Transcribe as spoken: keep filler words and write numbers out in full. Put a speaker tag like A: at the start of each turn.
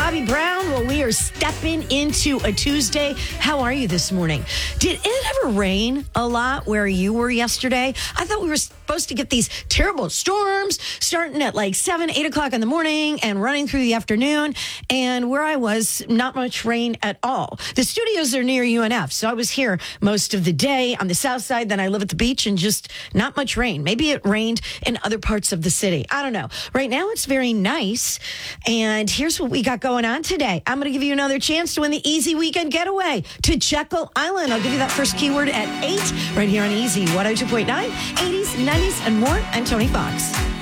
A: Bobby Brown. Well, we are stepping into a Tuesday. How are you this morning? Did it ever rain a lot where you were yesterday? I thought we were supposed to get these terrible storms starting at like seven, eight o'clock in the morning and running through the afternoon. And where I was, not much rain at all. The studios are near U N F, so I was here most of the day on the south side. Then I live at the beach and just not much rain. Maybe it rained in other parts of the city. I don't know. Right now it's very nice. And here's what we got going on today. I'm going to give you another chance to win the Easy Weekend Getaway to Jekyll Island. I'll give you that first keyword at eight right here on Easy one oh two point nine, eighties, nineties, and more. I'm Tony Fox.